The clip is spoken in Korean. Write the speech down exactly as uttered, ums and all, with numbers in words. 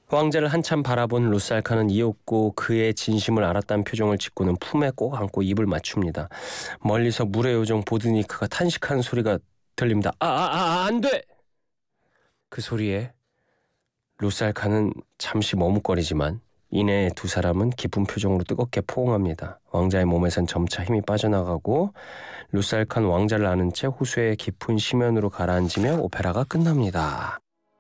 왕자를 한참 바라본 루살카는 이윽고 그의 진심을 알았다는 표정을 짓고는 품에 꼭 안고 입을 맞춥니다. 멀리서 물의 요정 보드니크가 탄식하는 소리가 들립니다. 아, 아, 아, 안 돼! 그 소리에 루살카는 잠시 머뭇거리지만 이내 두 사람은 기쁜 표정으로 뜨겁게 포옹합니다. 왕자의 몸에선 점차 힘이 빠져나가고 루살카는 왕자를 안은 채 호수의 깊은 심연으로 가라앉으며 오페라가 끝납니다.